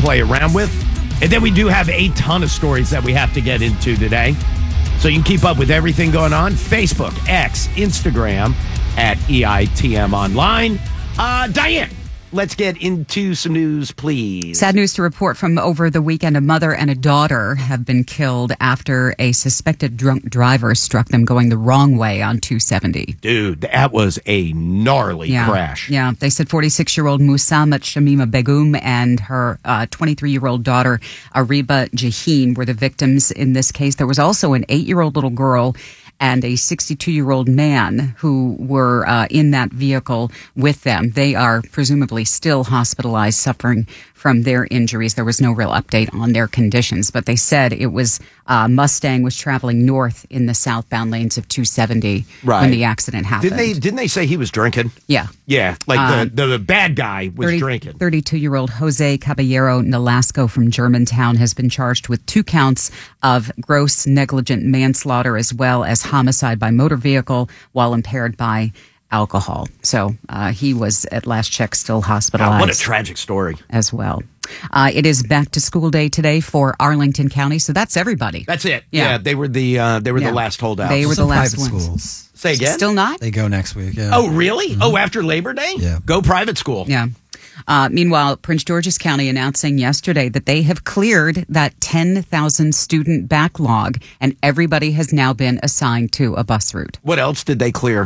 play around with. And then we do have a ton of stories that we have to get into today. So you can keep up with everything going on. Facebook, X, Instagram at EITM Online. Diane, let's get into some news, please. Sad news to report from over the weekend. A mother and a daughter have been killed after a suspected drunk driver struck them going the wrong way on 270. Dude, that was a gnarly crash. Yeah, they said 46-year-old Musammat Shamima Begum and her 23-year-old daughter Ariba Jaheen were the victims in this case. There was also an 8-year-old little girl and a 62-year-old man who were in that vehicle with them. They are presumably still hospitalized, suffering from their injuries. There was no real update on their conditions, but they said it was Mustang was traveling north in the southbound lanes of 270 when the accident happened. Didn't they say he was drinking? Yeah. Yeah, like the bad guy was drinking. 32-year-old Jose Caballero Nolasco from Germantown has been charged with 2 counts of gross negligent manslaughter as well as homicide by motor vehicle while impaired by alcohol. So he was at last check still hospitalized. God, what a tragic story. As well. It is back to school day today for Arlington County, so that's everybody. That's it. Yeah, they were the last holdouts. They were the last ones. Schools. Say again? Still not? They go next week. Yeah. Oh, really? Mm-hmm. Oh, after Labor Day? Yeah. Go private school. Yeah. Meanwhile, Prince George's County announcing yesterday that they have cleared that 10,000 student backlog, and everybody has now been assigned to a bus route. What else did they clear?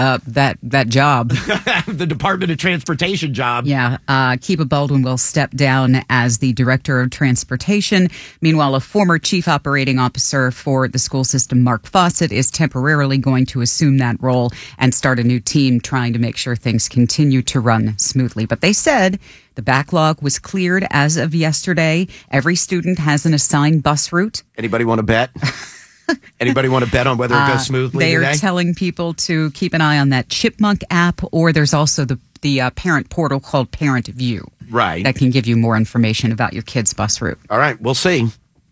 That job. The Department of Transportation job. Yeah. Kiba Baldwin will step down as the Director of Transportation. Meanwhile, a former Chief Operating Officer for the school system, Mark Fawcett, is temporarily going to assume that role and start a new team trying to make sure things continue to run smoothly. But they said the backlog was cleared as of yesterday. Every student has an assigned bus route. Anybody want to bet? Anybody want to bet on whether it goes smoothly They today? are telling people to keep an eye on that Chipmunk app, or there's also the parent portal called Parent View. Right. That can give you more information about your kid's bus route. All right, we'll see.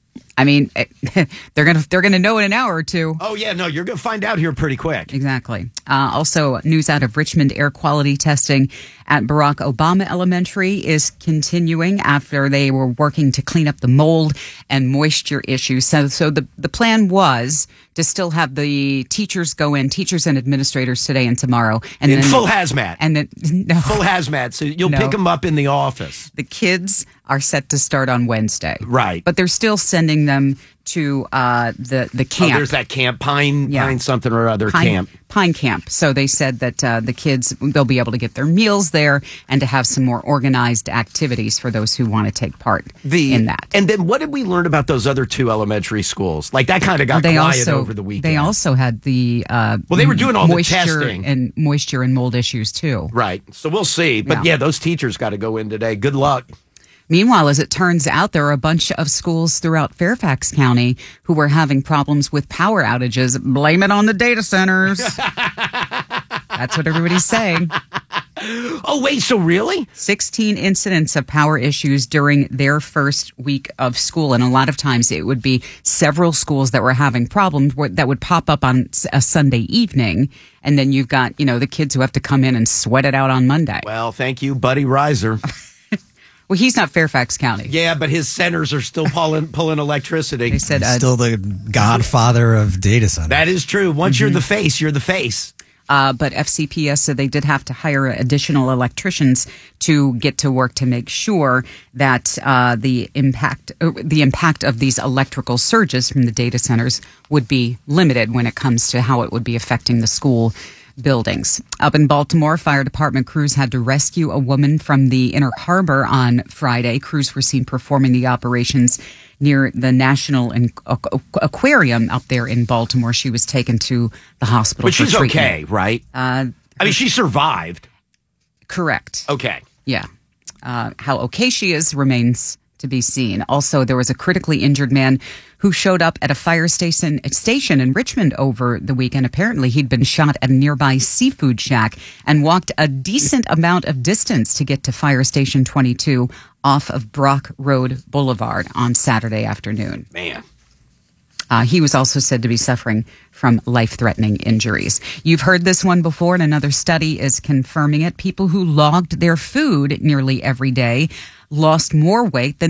I mean, they're gonna know in an hour or two. Oh, yeah, no, you're going to find out here pretty quick. Exactly. Also, news out of Richmond, air quality testing at Barack Obama Elementary is continuing after they were working to clean up the mold and moisture issues. So the plan was to still have the teachers go in, teachers and administrators today and tomorrow. And in then, full hazmat. And then, no. Full hazmat, so you'll pick them up in the office. The kids are set to start on Wednesday. Right. But they're still sending them to the camp. Oh, there's that camp, Pine something or other camp. Pine Camp. So they said that the kids, they'll be able to get their meals there and to have some more organized activities for those who want to take part in that. And then what did we learn about those other 2 elementary schools? Like that kind of got quiet over the weekend. They also had the they were doing all the moisture testing. and moisture and mold issues too. Right. So we'll see. But yeah, those teachers got to go in today. Good luck. Meanwhile, as it turns out, there are a bunch of schools throughout Fairfax County who were having problems with power outages. Blame it on the data centers. That's what everybody's saying. Oh, wait, so really? 16 incidents of power issues during their first week of school. And a lot of times it would be several schools that were having problems that would pop up on a Sunday evening. And then you've got, the kids who have to come in and sweat it out on Monday. Well, thank you, Buddy Reiser. Well, he's not Fairfax County. Yeah, but his centers are still pulling electricity. They said still the godfather of data centers. That is true. Once you're the face, you're the face. But FCPS said they did have to hire additional electricians to get to work to make sure that the impact of these electrical surges from the data centers would be limited when it comes to how it would be affecting the school buildings. Up in Baltimore, fire department crews had to rescue a woman from the Inner Harbor on Friday. Crews were seen performing the operations near the National Aquarium up there in Baltimore. She was taken to the hospital But for she's treatment. okay, right? I mean, she survived. Correct. Okay. Yeah. How okay she is remains to be seen. Also, there was a critically injured man who showed up at a fire station in Richmond over the weekend. Apparently, he'd been shot at a nearby seafood shack and walked a decent amount of distance to get to Fire Station 22 off of Brock Road Boulevard on Saturday afternoon. Man. He was also said to be suffering from life-threatening injuries. You've heard this one before, and another study is confirming it. People who logged their food nearly every day lost more weight than